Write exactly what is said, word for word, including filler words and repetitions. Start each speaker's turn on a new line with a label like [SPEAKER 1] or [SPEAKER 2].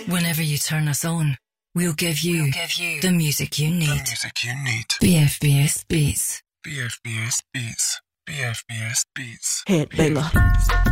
[SPEAKER 1] Whenever you turn us on, we'll give you,
[SPEAKER 2] we'll give you
[SPEAKER 1] the music you need.
[SPEAKER 2] The music you need.
[SPEAKER 1] B F B S Beats.
[SPEAKER 2] B F B S Beats. B F B S Beats.
[SPEAKER 3] Headbanger.